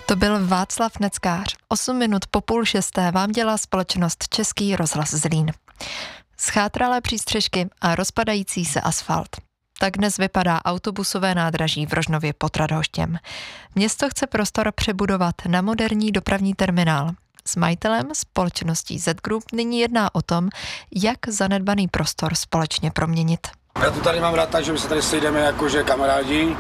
To byl Václav Neckář. 8 minut po 5:30 vám dělá společnost Český rozhlas Zlín. Schátralé přístřešky a rozpadající se asfalt. Tak dnes vypadá autobusové nádraží v Rožnově pod Radhoštěm. Město chce prostor přebudovat na moderní dopravní terminál. S majitelem společností Z Group nyní jedná o tom, jak zanedbaný prostor společně proměnit. Já to tady mám rád tak, že my se tady sejdeme jakože kamarádi.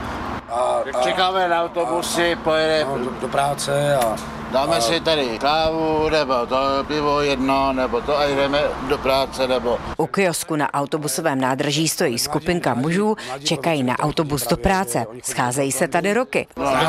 Čekáme na autobusy, pojedeme do práce a dáme si tady kávu, nebo to pivo jedno, nebo to a jdeme do práce, nebo... U kiosku na autobusovém nádraží stojí skupinka mužů, čekají na autobus do práce. Scházejí se tady roky.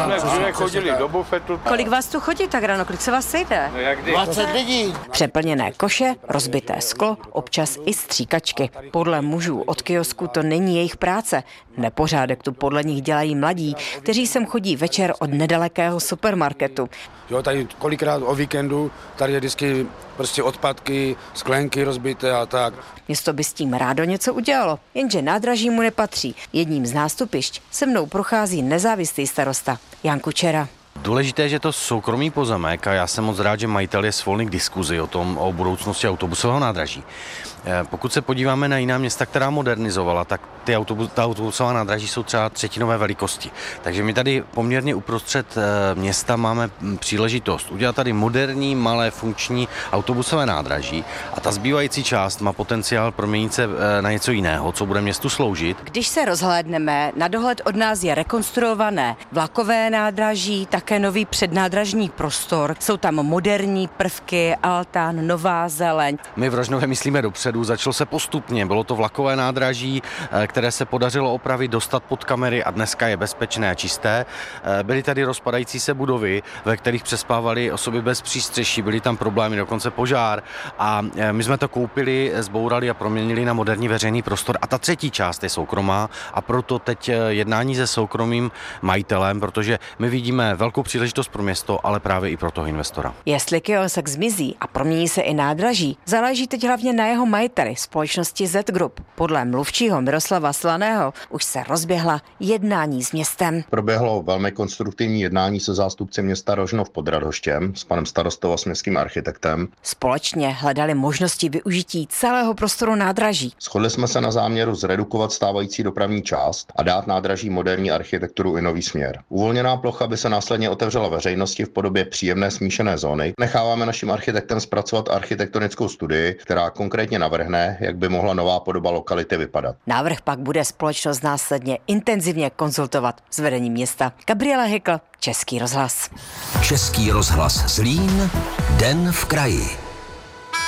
Chodili do bufetu. Kolik vás tu chodí tak ráno, kolik se vás sejde? 20 lidí. Přeplněné koše, rozbité sklo, občas i stříkačky. Podle mužů od kiosku to není jejich práce. Nepořádek tu podle nich dělají mladí, kteří sem chodí večer od nedalekého supermarketu. Jo, tady kolikrát o víkendu, tady je vždycky prostě odpadky, sklenky rozbité a tak. Město by s tím rádo něco udělalo, jenže nádraží mu nepatří. Jedním z nástupišť se mnou prochází nezávislý starosta Jan Kučera. Důležité je, že to soukromý pozemek a já jsem moc rád, že majitel je svolný k diskuzi o budoucnosti autobusového nádraží. Pokud se podíváme na jiná města, která modernizovala, tak ta autobusová nádraží jsou třeba třetinové velikosti. Takže my tady poměrně uprostřed města máme příležitost udělat tady moderní, malé, funkční autobusové nádraží a ta zbývající část má potenciál proměnit se na něco jiného, co bude městu sloužit. Když se rozhlédneme, na dohled od nás je rekonstruované vlakové nádraží, také nový přednádražní prostor. Jsou tam moderní prvky, altán, nová zeleň. My v Rožnově myslíme dopředu, začalo se postupně. Bylo to vlakové nádraží, které se podařilo opravit, dostat pod kamery a dneska je bezpečné a čisté. Byly tady rozpadající se budovy, ve kterých přespávaly osoby bez přístřeší, byly tam problémy, dokonce požár a my jsme to koupili, zbourali a proměnili na moderní veřejný prostor. A ta třetí část je soukromá a proto teď jednání se soukromým majitelem, protože my vidíme velkou příležitost pro město, ale právě i pro toho investora. Jestli kiosek zmizí a promění se i nádraží, záleží teď hlavně na jeho majiteli, společnosti Z Group. Podle mluvčího Miroslava Slaného už se rozběhla jednání s městem. Proběhlo velmi konstruktivní jednání se zástupci města Rožnov pod Radhoštěm s panem starostou a s městským architektem. Společně hledali možnosti využití celého prostoru nádraží. Shodli jsme se na záměru zredukovat stávající dopravní část a dát nádraží moderní architekturu i nový směr. Uvolněná plocha by se následně otevřela veřejnosti v podobě příjemné smíšené zóny. Necháváme našim architektem zpracovat architektonickou studii, která konkrétně navrhne, jak by mohla nová podoba lokality vypadat. Návrh pak bude společnost následně intenzivně konzultovat s vedením města. Gabriela Hykl, Český rozhlas. Český rozhlas Zlín, den v kraji.